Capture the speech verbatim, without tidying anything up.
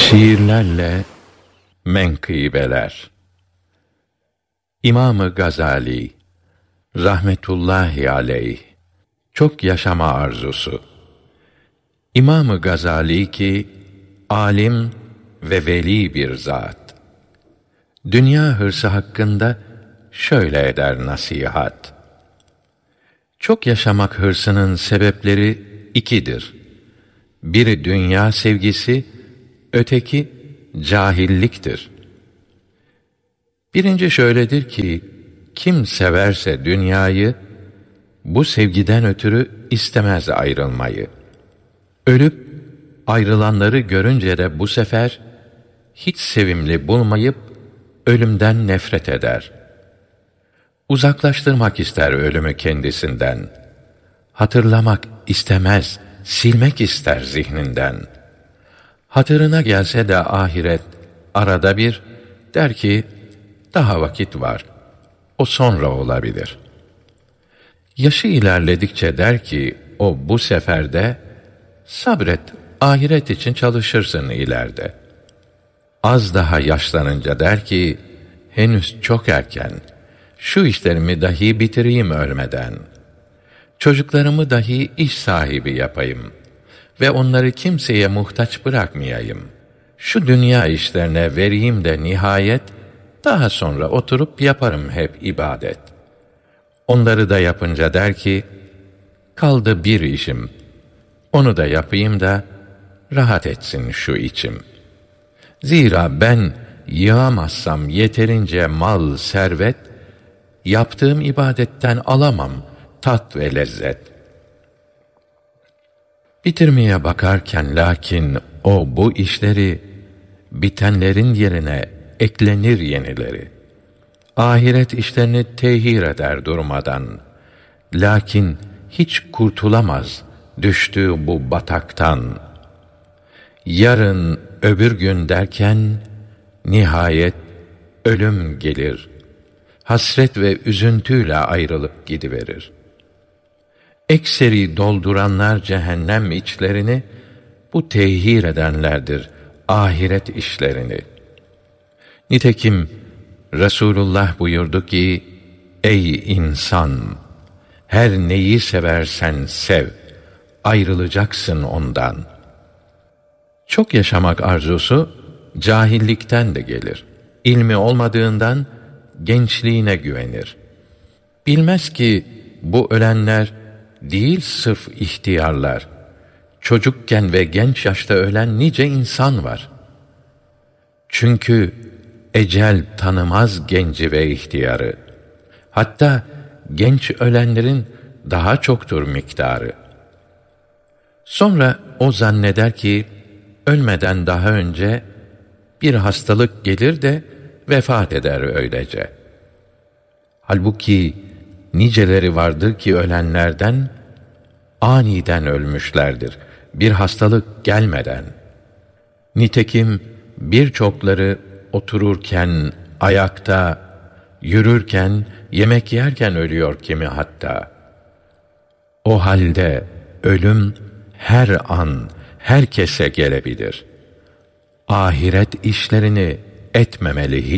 Şiirlerle menkıbeler. İmam-ı Gazali rahmetullahi aleyh çok yaşama arzusu. İmam-ı Gazali ki alim ve veli bir zat. Dünya hırsı hakkında şöyle eder nasihat. Çok yaşamak hırsının sebepleri ikidir. Biri dünya sevgisi, öteki cahilliktir. Birinci şöyledir ki, kim severse dünyayı, bu sevgiden ötürü istemez ayrılmayı. Ölüp ayrılanları görünce de bu sefer, hiç sevimli bulmayıp, ölümden nefret eder. Uzaklaştırmak ister ölümü kendisinden. Hatırlamak istemez, silmek ister zihninden. Hatırına gelse de ahiret arada bir, der ki, daha vakit var, o sonra olabilir. Yaşı ilerledikçe der ki, o bu seferde, sabret, ahiret için çalışırsın ileride. Az daha yaşlanınca der ki, henüz çok erken, şu işlerimi dahi bitireyim ölmeden. Çocuklarımı dahi iş sahibi yapayım ve onları kimseye muhtaç bırakmayayım. Şu dünya işlerine vereyim de nihayet, daha sonra oturup yaparım hep ibadet. Onları da yapınca der ki, kaldı bir işim, onu da yapayım da rahat etsin şu içim. Zira ben yığamazsam yeterince mal, servet, yaptığım ibadetten alamam tat ve lezzet. Bitirmeye bakarken lakin o bu işleri, bitenlerin yerine eklenir yenileri. Ahiret işlerini tehir eder durmadan. Lakin hiç kurtulamaz düştüğü bu bataktan. Yarın öbür gün derken, nihayet ölüm gelir. Hasret ve üzüntüyle ayrılıp gidiverir. Ekseri dolduranlar cehennem içlerini, bu tehir edenlerdir ahiret işlerini. Nitekim Resulullah buyurdu ki, ey insan! Her neyi seversen sev, ayrılacaksın ondan. Çok yaşamak arzusu, cahillikten de gelir. İlmi olmadığından, gençliğine güvenir. Bilmez ki, bu ölenler, değil sırf ihtiyarlar. Çocukken ve genç yaşta ölen nice insan var. Çünkü ecel tanımaz genci ve ihtiyarı. Hatta genç ölenlerin daha çoktur miktarı. Sonra o zanneder ki, ölmeden daha önce bir hastalık gelir de vefat eder öylece. Halbuki niceleri vardır ki ölenlerden aniden ölmüşlerdir, bir hastalık gelmeden. Nitekim birçokları otururken, ayakta, yürürken, yemek yerken ölüyor kimi hatta. O halde ölüm her an herkese gelebilir. Ahiret işlerini etmemeli hiç